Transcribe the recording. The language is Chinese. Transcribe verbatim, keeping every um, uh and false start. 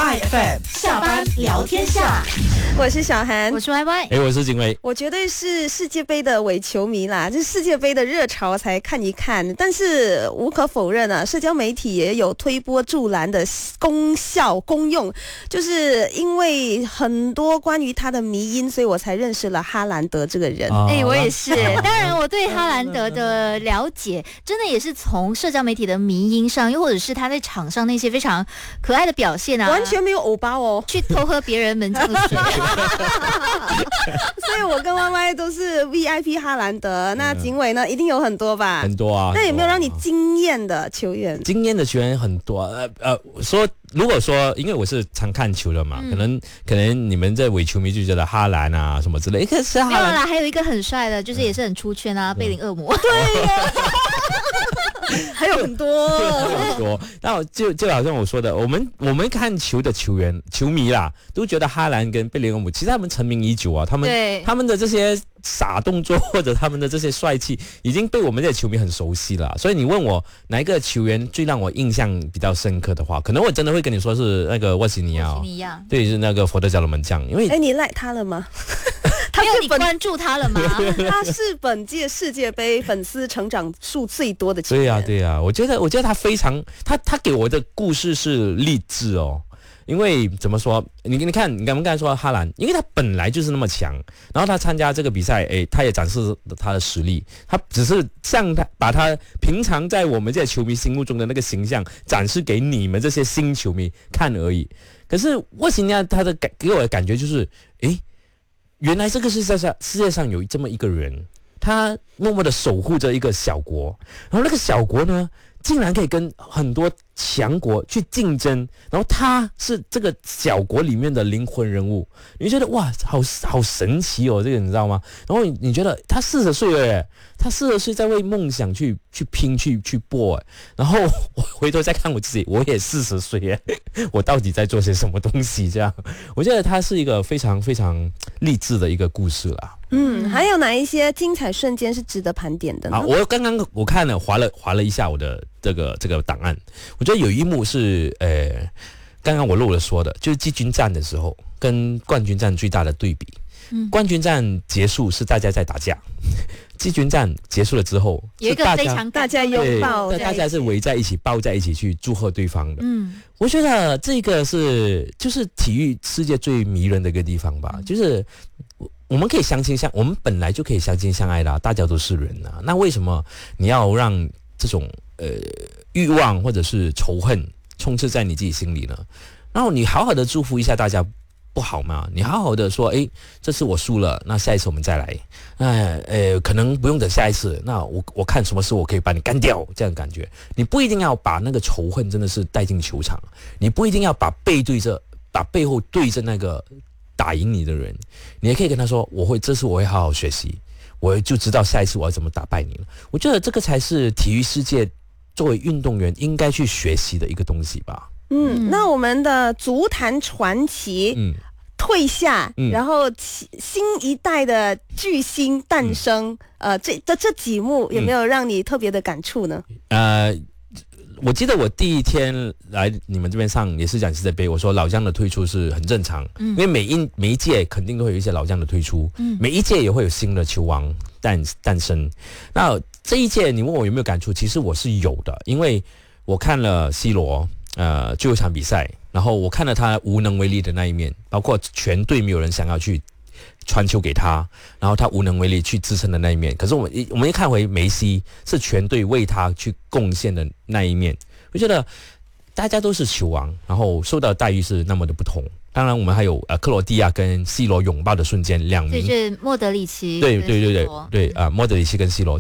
I F M 下班聊天下， 我是小韩， 我是 Y Y， 哎，我是景伟。 我绝对是世界杯的伪球迷啦，这世界杯的热潮才看一看。但是无可否认啊，社交媒体也有推波助澜的功效功用，就是因为很多关于他的迷因，所以我才认识了哈兰德这个人。 哎、欸，我也是。当然，我对哈兰德的了解，真的也是从社交媒体的迷因上，又或者是他在场上那些非常可爱的表现啊， 完全没有偶包哦， 去偷喝别人门将的水。 所以我跟 Y Y 都是 V I P 哈兰德。那景伟呢，一定有很多吧？ 很多啊。 那有没有让你惊艳的球员？ 惊艳的球员很多。呃呃，说如果说，因为我是常看球的嘛，嗯、可能可能你们这伪球迷就觉得哈兰啊什么之类，可是哈兰没有啦，还有一个很帅的，就是也是很出圈啊，嗯、贝林恶魔。 对呀。还有很多， 很多。那就就好像我说的，我们我们看球的球员、球迷啦，都觉得哈兰跟贝林厄姆，其实他们成名已久啊。他们他们的这些傻动作或者他们的这些帅气，已经被我们这些球迷很熟悉了。所以你问我哪一个球员最让我印象比较深刻的话，可能我真的会跟你说是那个沃西尼亚、哦，对，是那个佛得角的门将。因为哎，你赖他了吗？ 没有你关注他了吗？ 他是本届世界杯粉丝成长数最多的球员。 对呀、啊，对呀、啊，我觉得，我觉得他非常，他他给我的故事是励志哦。因为怎么说，你你看，你刚刚才说哈兰，因为他本来就是那么强，然后他参加这个比赛，哎，他也展示他的实力，他只是像他把他平常在我们这些球迷心目中的那个形象展示给你们这些新球迷看而已。可是沃西尼亚他的感给我的感觉就是，哎。原来这个世界上世界上有这么一个人，他默默的守护着一个小国，然后那个小国呢，竟然可以跟很多强国去竞争，然后他是这个小国里面的灵魂人物，你觉得哇，好好神奇哦，这个你知道吗？然后 你, 你觉得他四十岁了耶，他四十岁在为梦想去去拼去去搏耶，然后我回头再看我自己，我也四十岁耶，我到底在做些什么东西？这样，我觉得他是一个非常非常励志的一个故事啦。 嗯，还有哪一些精彩瞬间是值得盘点的呢？ 好，我刚刚我看了划了划了一下我的这个这个档案，我觉得有一幕是呃，刚刚我漏了说的，就是季军战的时候跟冠军战最大的对比。嗯、冠军战结束是大家在打架，季军战结束了之后， 有一个非常大家拥抱， 大家是围在一起抱在一起去祝贺对方的。嗯，我觉得这个是就是体育世界最迷人的一个地方吧，嗯、就是我们可以相亲相，我们本来就可以相亲相爱的、啊，大家都是人啊，那为什么你要让这种呃欲望或者是仇恨充斥在你自己心里呢？然后你好好的祝福一下大家。不好吗？你好好的说，诶，这次我输了，那下一次我们再来。那呃，可能不用等下一次，那我我看什么事我可以把你干掉，这样的感觉。你不一定要把那个仇恨真的是带进球场，你不一定要把背对着，把背后对着那个打赢你的人，你也可以跟他说，我会这次我会好好学习，我就知道下一次我要怎么打败你了。我觉得这个才是体育世界作为运动员应该去学习的一个东西吧。 嗯，那我们的足坛传奇嗯退下，嗯、然后新一代的巨星诞生，嗯、呃，这这这几幕有没有让你特别的感触呢？ 呃，我记得我第一天来你们这边上也是讲世界杯，我说老将的退出是很正常，嗯、因为每一每一届肯定都会有一些老将的退出，嗯、每一届也会有新的球王诞诞生。那这一届你问我有没有感触，其实我是有的，因为我看了 C 罗。呃，最后一场比赛，然后我看了他无能为力的那一面，包括全队没有人想要去传球给他，然后他无能为力去支撑的那一面。可是我们一我们一看回梅西是全队为他去贡献的那一面，我觉得大家都是球王，然后受到的待遇是那么的不同。当然，我们还有呃克罗地亚跟 C 罗拥抱的瞬间，两名就是莫德里奇， 对对对对对啊、呃，莫德里奇跟 C 罗。